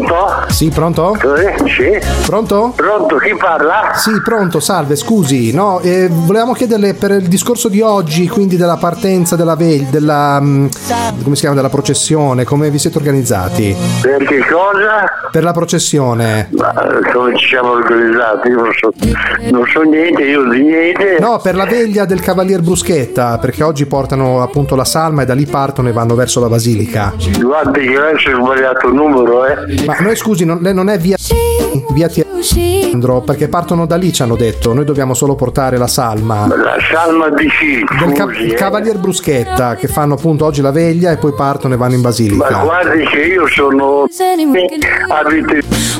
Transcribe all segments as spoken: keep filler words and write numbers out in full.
Pronto? Sì, pronto? Eh, sì. Pronto? Pronto, chi parla? Sì, pronto, salve, scusi. No, eh, volevamo chiederle per il discorso di oggi, quindi della partenza della veglia, della mh, come si chiama, della processione, come vi siete organizzati? Per che cosa? Per la processione. Ma come ci siamo organizzati? Io non so, non so niente, io di niente. No, per la veglia del Cavalier Bruschetta, perché oggi portano appunto la salma e da lì partono e vanno verso la basilica. Guardi che adesso ho sbagliato il numero, eh. Ma noi, scusi, non, lei non è via via Tiandro, perché partono da lì, ci hanno detto. Noi dobbiamo solo portare la salma. La salma di chi? Del ca- Scusi, eh. Cavalier Bruschetta, che fanno appunto oggi la veglia e poi partono e vanno in basilica. Ma guardi che io sono abito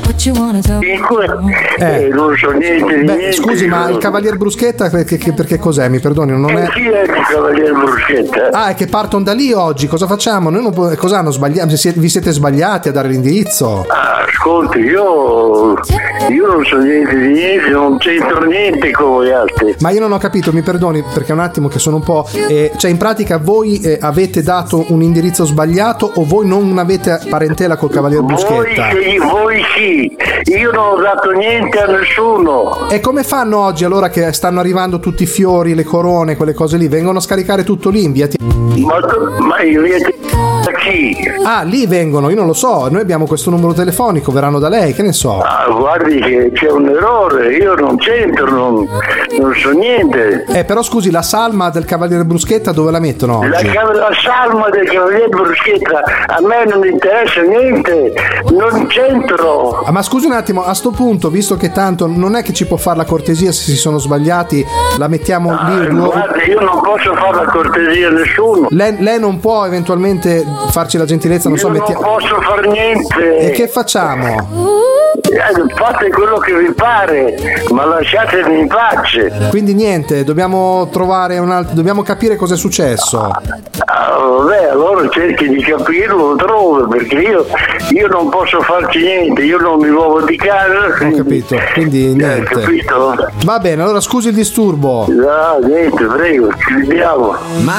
cinque Eh. e non so niente di Beh, niente. scusi, ma il Cavalier Bruschetta perché, che- perché cos'è? Mi perdoni, non E è... chi è il Cavaliere Bruschetta? Ah, è che partono da lì oggi, cosa facciamo? Noi non po- cosa hanno sbagliato? Si- Vi siete sbagliati a dare l'indirizzo? Ah, ascolti, io, io non so niente di niente, non c'entro niente con voi altri. Ma io non ho capito, mi perdoni perché un attimo che sono un po'... eh, cioè in pratica voi eh, avete dato un indirizzo sbagliato o voi non avete parentela col Cavalier Voi, Bruschetta? sì, voi sì, io non ho dato niente a nessuno. E come fanno oggi allora che stanno arrivando tutti i fiori, le corone, quelle cose lì? Vengono a scaricare tutto lì in via Ti- Ma, ma io da chi? Ah, lì vengono, io non lo so, noi abbiamo questo numero telefonico, verranno da lei, che ne so. Ah, guardi che c'è un errore, io non c'entro, non, non so niente. Eh, però scusi, la salma del Cavaliere Bruschetta dove la mettono La, oggi? la salma del Cavaliere Bruschetta a me non interessa niente, non c'entro. Ah, ma scusi un attimo, a sto punto, visto che tanto non è che ci può fare la cortesia se si sono sbagliati, la mettiamo lì. lo- Guardi, io non posso fare la cortesia a nessuno. Lei, lei non può eventualmente farci la gentilezza, non Io so, non mettiamo... posso fare niente. E che facciamo? Eh, fate quello che vi pare, ma lasciatemi in pace. Quindi niente, dobbiamo trovare un altro, dobbiamo capire cosa è successo. Ah, vabbè, allora cerchi di capirlo dove, perché io, io non posso farci niente, io non mi muovo di casa. Quindi, Ho capito, quindi eh, niente. capito? Va bene, allora scusi il disturbo. No, niente, prego, ci vediamo.